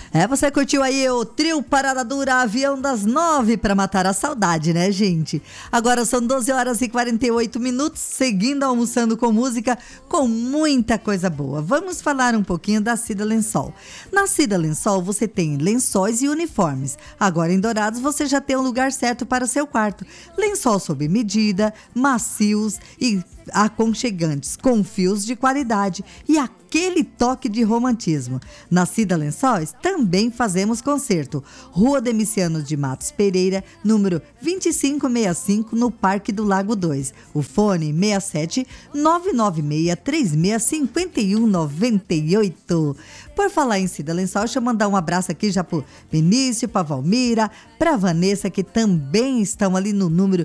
Você curtiu aí o trio Parada Dura, Avião das 9 para matar a saudade, né, gente? Agora são 12 horas e 48 minutos, seguindo almoçando com música, com muita coisa boa. Vamos falar um pouquinho da Cida Lençol. Na Cida Lençol você tem lençóis e uniformes. Agora em Dourados você já tem um lugar certo para o seu quarto. Lençol sob medida, macios e aconchegantes, com fios de qualidade e aquele toque de romantismo. Na Cida Lençóis também fazemos concerto. Rua Demiciano de Matos Pereira, número 2565, no Parque do Lago 2. O fone 67 996 36 51 98. Por falar em Cida Lençol, deixa eu mandar um abraço aqui já pro Vinícius, pra Valmira, pra Vanessa, que também estão ali no número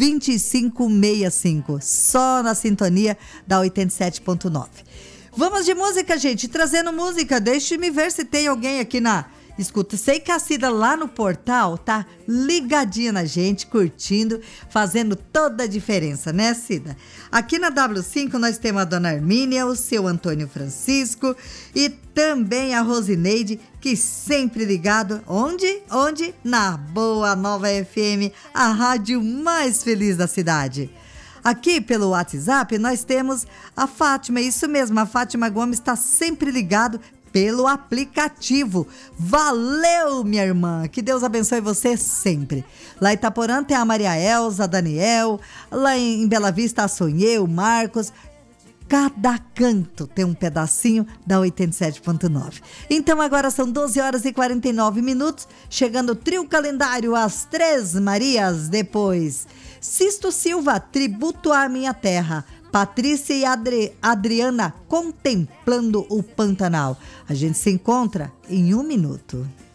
2565, só na sintonia da 87.9. Vamos de música, gente, trazendo música. Deixe-me ver se tem alguém aqui na escuta. Sei que a Cida lá no portal tá ligadinha na gente, curtindo, fazendo toda a diferença, né, Cida? Aqui na W5 nós temos a dona Armínia, o seu Antônio Francisco e também a Rosineide, que sempre ligado, onde? Na Boa Nova FM, a rádio mais feliz da cidade. Aqui pelo WhatsApp nós temos a Fátima, isso mesmo, a Fátima Gomes está sempre ligado pelo aplicativo. Valeu, minha irmã, que Deus abençoe você sempre. Lá em Itaporã tem a Maria Elza, a Daniel, lá em Bela Vista a Sonhê, o Marcos. Cada canto tem um pedacinho da 87.9. Então agora são 12 horas e 49 minutos, chegando o trio calendário às Três Marias, depois Sisto Silva, Tributo à Minha Terra, Patrícia e Adriana, Contemplando o Pantanal. A gente se encontra em um minuto.